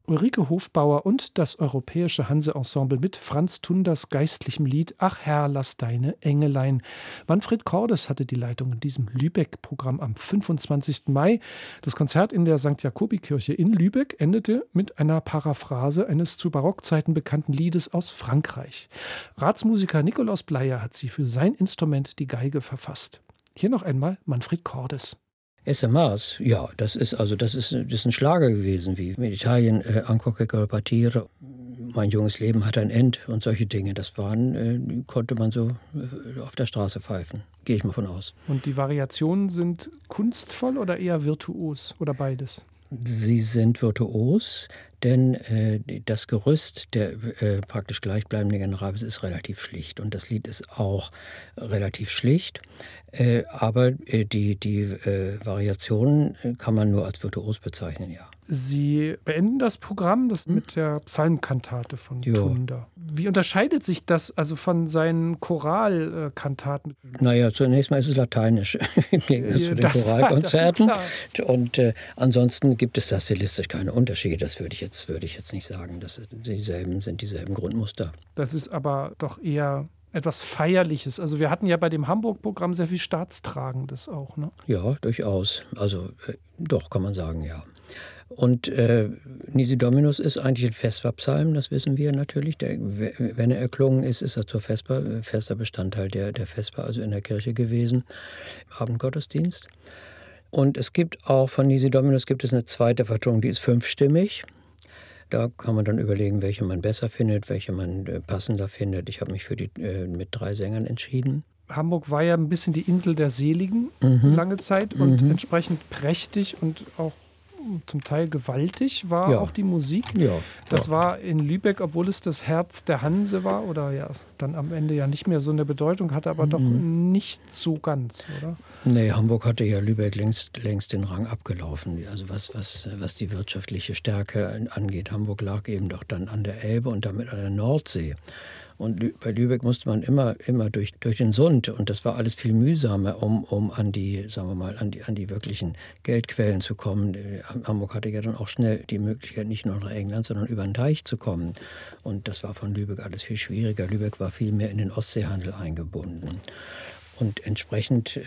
Ulrike Hofbauer und das Europäische Hanse-Ensemble mit Franz Thunders geistlichem Lied »Ach Herr, lass deine Engelein«. Manfred Cordes hatte die Leitung in diesem Lübeck-Programm am 25. Mai. Das Konzert in der St. Jakobikirche in Lübeck endete mit einer Paraphrase eines zu Barockzeiten bekannten Liedes aus Frankreich. Ratsmusiker Nikolaus Bleier hat sie für sein Instrument, die Geige, verfasst. Hier noch einmal Manfred Cordes. SMAs, ja, das ist ein Schlager gewesen, wie mit Italien, Ancora che partire, mein junges Leben hat ein End und solche Dinge. Das konnte man so auf der Straße pfeifen, gehe ich mal von aus. Und die Variationen sind kunstvoll oder eher virtuos oder beides? Sie sind virtuos, denn das Gerüst der praktisch gleichbleibenden Generabis ist relativ schlicht und das Lied ist auch relativ schlicht. Aber die Variationen kann man nur als virtuos bezeichnen, ja. Sie beenden das Programm mit der Psalmkantate von Thunder. Wie unterscheidet sich das also von seinen Choralkantaten? Naja, zunächst mal ist es lateinisch im Gegensatz zu den Choralkonzerten. Und ansonsten gibt es da stilistisch keine Unterschiede. Das würde ich jetzt nicht sagen. Das sind dieselben Grundmuster. Das ist aber doch eher etwas Feierliches. Also wir hatten ja bei dem Hamburg-Programm sehr viel Staatstragendes auch, ne? Ja, durchaus. Also doch, kann man sagen, ja. Und Nisi Dominus ist eigentlich ein Vesperpsalm, das wissen wir natürlich. Wenn er erklungen ist, ist er zur Vesper, fester Bestandteil der Vesper, also in der Kirche gewesen, im Abendgottesdienst. Und es gibt auch von Nisi Dominus gibt es eine zweite Vertonung, die ist 5-stimmig. Da kann man dann überlegen, welche man besser findet, welche man passender findet. Ich habe mich für die mit 3 Sängern entschieden. Hamburg war ja ein bisschen die Insel der Seligen lange Zeit und entsprechend prächtig und auch zum Teil gewaltig war auch die Musik. Ja, das war in Lübeck, obwohl es das Herz der Hanse war oder ja dann am Ende ja nicht mehr so eine Bedeutung hatte, aber doch nicht so ganz, oder? Nee, Hamburg hatte ja Lübeck längst den Rang abgelaufen. Also was die wirtschaftliche Stärke angeht. Hamburg lag eben doch dann an der Elbe und damit an der Nordsee. Und bei Lübeck musste man immer durch den Sund. Und das war alles viel mühsamer, um an die, sagen wir mal, an die wirklichen Geldquellen zu kommen. Hamburg hatte ja dann auch schnell die Möglichkeit, nicht nur nach England, sondern über den Teich zu kommen. Und das war von Lübeck alles viel schwieriger. Lübeck war viel mehr in den Ostseehandel eingebunden. Und entsprechend,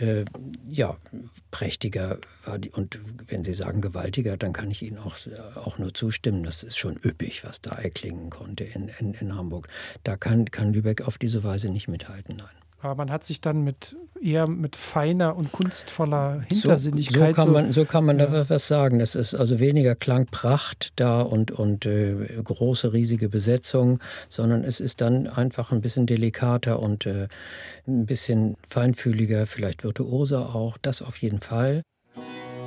prächtiger war die, und wenn Sie sagen gewaltiger, dann kann ich Ihnen auch nur zustimmen. Das ist schon üppig, was da erklingen konnte in Hamburg. Da kann Lübeck auf diese Weise nicht mithalten, nein. Aber man hat sich dann eher mit feiner und kunstvoller Hintersinnigkeit... So kann man da was sagen. Das ist also weniger Klangpracht da und große, riesige Besetzung, sondern es ist dann einfach ein bisschen delikater und ein bisschen feinfühliger, vielleicht virtuoser auch. Das auf jeden Fall.